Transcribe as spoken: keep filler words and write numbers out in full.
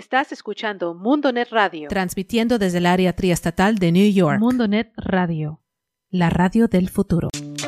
Estás escuchando MundoNet Radio, transmitiendo desde el área triestatal de New York. MundoNet Radio, la radio del futuro.